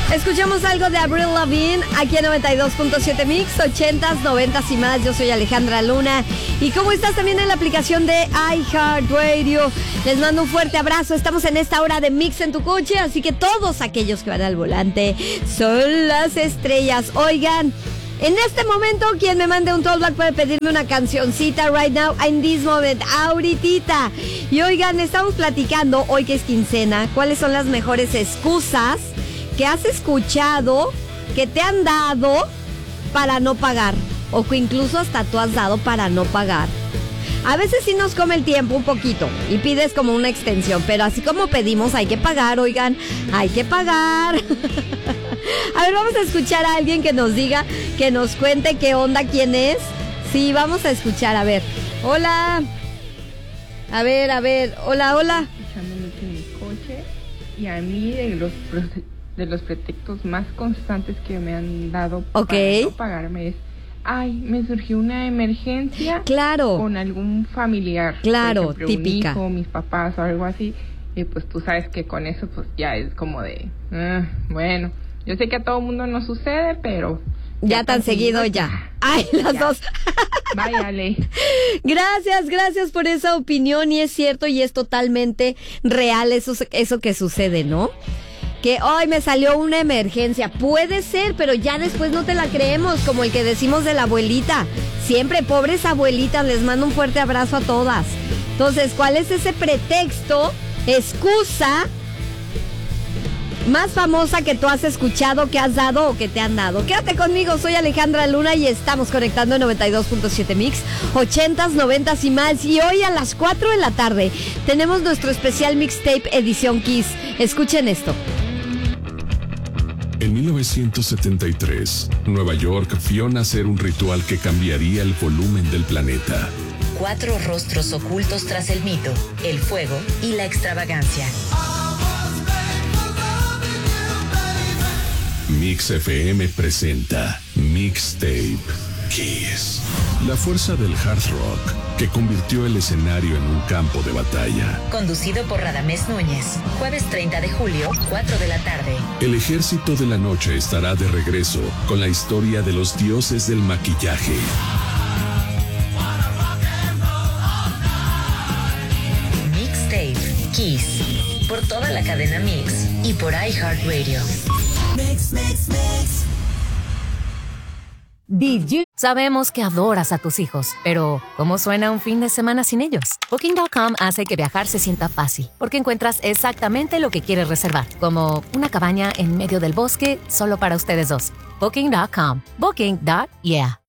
Escuchamos algo de Avril Lavigne aquí en 92.7 Mix, 80s, 90s y más. Yo soy Alejandra Luna. ¿Y cómo estás también en la aplicación de iHeartRadio? Les mando un fuerte abrazo. Estamos en esta hora de Mix en tu coche, así que todos aquellos que van al volante son las estrellas. Oigan, en este momento, quien me mande un tollback puede pedirme una cancioncita right now, in this moment, ahorita. Y oigan, estamos platicando, hoy que es quincena, cuáles son las mejores excusas que has escuchado, que te han dado para no pagar, o que incluso hasta tú has dado para no pagar. A veces sí nos come el tiempo un poquito y pides como una extensión, pero así como pedimos, hay que pagar, oigan, hay que pagar. A ver, vamos a escuchar a alguien que nos diga, que nos cuente qué onda, quién es. Sí, vamos a escuchar, a ver. Hola. A ver, hola. Escuchando mucho en mi coche, y a mí de los pretextos más constantes que me han dado para no pagarme es: ay, me surgió una emergencia. Claro. Con algún familiar. Claro, por ejemplo, típica. un hijo, mis papás o algo así. Y pues tú sabes que con eso pues ya es como de, bueno, yo sé que a todo mundo no sucede, pero ya tan seguido ya. Ay, las ya. dos. Váyale. Gracias por esa opinión, y es cierto y es totalmente real eso que sucede, ¿no? Que hoy me salió una emergencia. Puede ser, pero ya después no te la creemos, como el que decimos de la abuelita. Siempre, pobres abuelitas, les mando un fuerte abrazo a todas. Entonces, ¿cuál es ese pretexto, excusa más famosa que tú has escuchado, que has dado o que te han dado? Quédate conmigo, soy Alejandra Luna y estamos conectando en 92.7 Mix, 80s, 90s y más. Y hoy a las 4 de la tarde tenemos nuestro especial mixtape edición Kiss. Escuchen esto. En 1973, Nueva York vio nacer un ritual que cambiaría el volumen del planeta. 4 rostros ocultos tras el mito, el fuego y la extravagancia. Mix FM presenta Mixtape Kiss. La fuerza del hard rock que convirtió el escenario en un campo de batalla. Conducido por Radamés Núñez. Jueves 30 de julio, 4 de la tarde. El ejército de la noche estará de regreso con la historia de los dioses del maquillaje. Mixtape Kiss. Por toda la cadena Mix y por iHeartRadio. Sabemos que adoras a tus hijos, pero ¿cómo suena un fin de semana sin ellos? Booking.com hace que viajar se sienta fácil, porque encuentras exactamente lo que quieres reservar, como una cabaña en medio del bosque solo para ustedes dos. Booking.com. Booking.yeah.